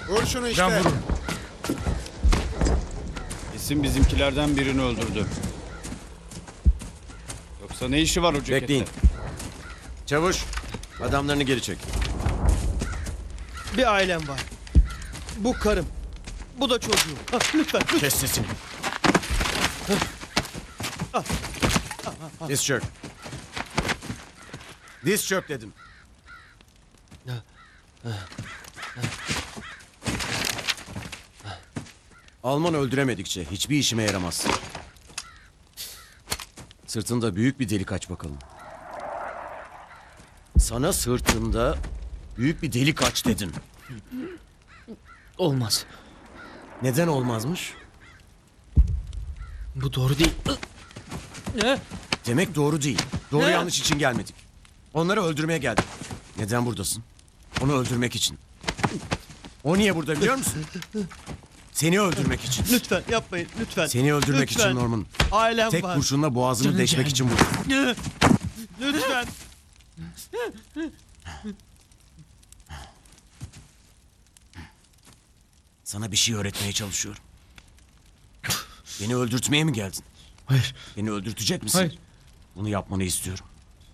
Vur şunu işte. Ben vururum. Kesin bizimkilerden birini öldürdü. Yoksa ne işi var o cekette? Bekleyin. Çavuş, adamlarını geri çek. Bir ailem var. Bu karım. Bu da çocuğum. Lütfen. Kes sesini. Diz çök. Diz çök dedim. Alman öldüremedikçe hiçbir işime yaramaz. Sırtında büyük bir delik aç bakalım. Sana sırtında büyük bir delik aç dedim. Olmaz. Neden olmazmış? Bu doğru değil. Ne? Demek doğru değil. Doğru Ne? yanlış için gelmedik. Onları öldürmeye geldik. Neden buradasın? Onu öldürmek için. O niye burada biliyor musun? Seni öldürmek için. Lütfen yapmayın. Lütfen. Seni öldürmek Lütfen. için Norman. Ailem Tek var. kurşunla boğazını Canım deşmek canım. için burada. Lütfen. Sana bir şey öğretmeye çalışıyorum. Beni öldürtmeye mi geldin? Hayır. Beni öldürtecek misin? Hayır. Bunu yapmanı istiyorum.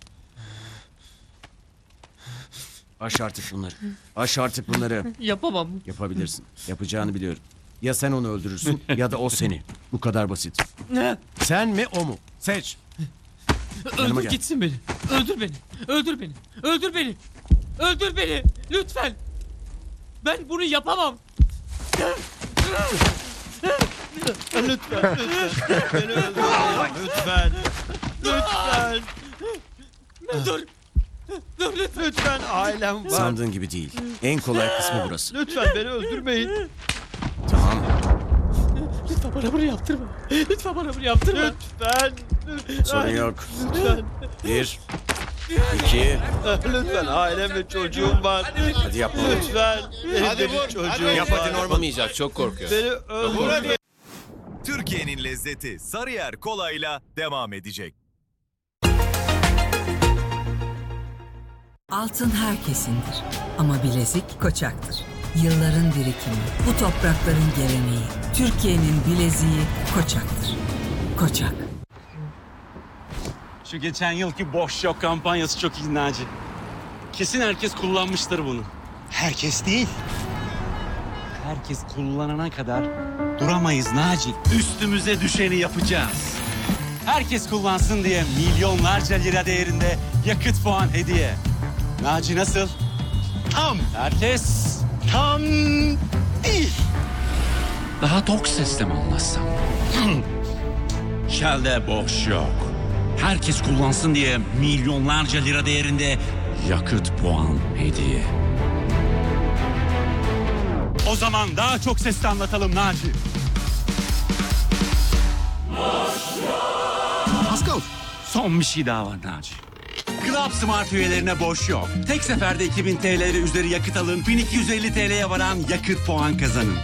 Aş artık bunları. Aş artık bunları. Yapamam. Yapabilirsin. Yapacağını biliyorum. Ya sen onu öldürürsün ya da o seni. Bu kadar basit. Ne? Sen mi o mu? Seç. Yanıma Öldür gel. gitsin beni. Öldür beni. Öldür beni. Öldür beni. Öldür beni. Lütfen. Ben bunu yapamam. Lütfen. Lütfen. Beni öldürmeyin. Lütfen. Lütfen. Dur. Dur lütfen. Lütfen ailem var. Sandığın gibi değil. En kolay kısmı burası. Lütfen beni öldürmeyin. Tamam. Lütfen bana bunu yaptırma. Lütfen bana bunu yaptırma. Lütfen. Lütfen. Sorun yok. Lütfen. 1, 2, Lütfen ailem ve çocuğum var. hadi yapma. Lütfen. Hadi Benim vur, çocuğum hadi. var. Yap hadi, Norman. Olmayacak, çok korkuyor. Beni öldürmeyin. Türkiye'nin lezzeti Sarıyer Kolay'la devam edecek. Altın herkesindir ama bilezik Koçak'tır. Yılların birikimi, bu toprakların geleneği. Türkiye'nin bileziği Koçak'tır. Koçak. Şu geçen yılki boş yok kampanyası çok iyi Naci. Kesin herkes kullanmıştır bunu. Herkes değil. Herkes kullanana kadar duramayız Naci. Üstümüze düşeni yapacağız. Herkes kullansın diye milyonlarca lira değerinde yakıt puan hediye. Naci nasıl? Tam. Herkes tam değil. Daha tok sesle mi anlatsam? Shell'de boş yok. Herkes kullansın diye milyonlarca lira değerinde yakıt puan hediye. O zaman daha çok sesle anlatalım Naci. Pascal, son bir şey daha var Naci. Club Smart üyelerine boş yok. Tek seferde 2000 TL ve üzeri yakıt alın, 1250 TL'ye varan yakıt puan kazanın.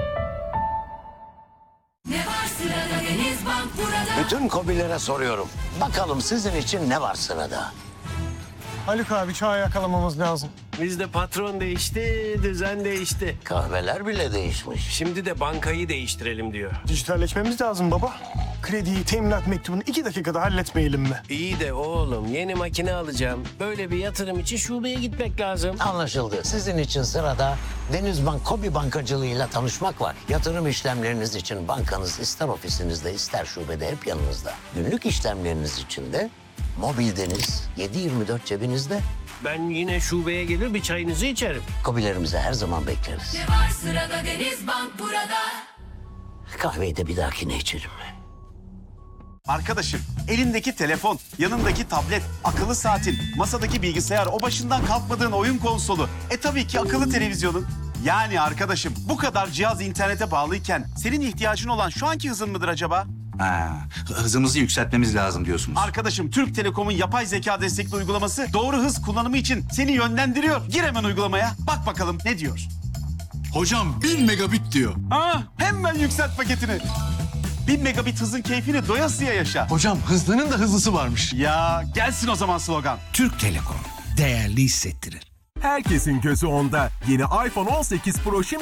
Bütün KOBİ'lere soruyorum. Bakalım sizin için ne var sırada? Haluk abi çağ yakalamamız lazım. Bizde patron değişti, düzen değişti. Kahveler bile değişmiş. Şimdi de bankayı değiştirelim diyor. Dijitalleşmemiz lazım baba. Krediyi, teminat mektubunu 2 dakikada halletmeyelim mi? İyi de oğlum yeni makine alacağım. Böyle bir yatırım için şubeye gitmek lazım. Anlaşıldı. Sizin için sırada Denizbank KOBİ bankacılığıyla tanışmak var. Yatırım işlemleriniz için bankanız ister ofisinizde ister şubede hep yanınızda. Günlük işlemleriniz için de Mobil Deniz 7/24 cebinizde. Ben yine şubeye gelir bir çayınızı içerim. KOBİ'lerimizi her zaman bekleriz. Ne var sırada Denizbank burada. Kahveyi de bir dahakine içelim. Arkadaşım, elindeki telefon, yanındaki tablet, akıllı saatin, masadaki bilgisayar, o başından kalkmadığın oyun konsolu, tabii ki akıllı televizyonun. Yani arkadaşım, bu kadar cihaz internete bağlıyken senin ihtiyacın olan şu anki hızın mıdır acaba? Hızımızı yükseltmemiz lazım diyorsunuz. Arkadaşım, Türk Telekom'un yapay zeka destekli uygulaması doğru hız kullanımı için seni yönlendiriyor. Gir hemen uygulamaya, bak bakalım ne diyor. Hocam 1000 megabit diyor. Hemen yükselt paketini. 1000 megabit hızın keyfini doyasıya yaşa. Hocam hızlının da hızlısı varmış. Ya gelsin o zaman slogan. Türk Telekom değerli hissettirir. Herkesin gözü onda. Yeni iPhone 18 Pro şimdi